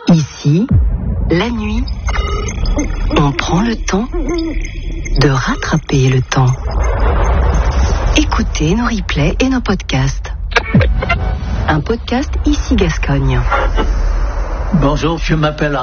Ici, la nuit, on prend le temps de rattraper le temps. Écoutez nos replays et nos podcasts. Un podcast Ici Gascogne. Bonjour, je m'appelle